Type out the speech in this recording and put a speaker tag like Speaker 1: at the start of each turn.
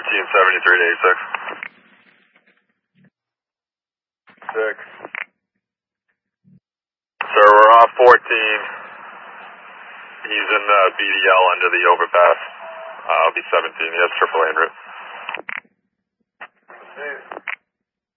Speaker 1: 1473 to 86. 6. Sir, we're off 14. He's in the BDL under the overpass. I'll be 17. He has AAA en route.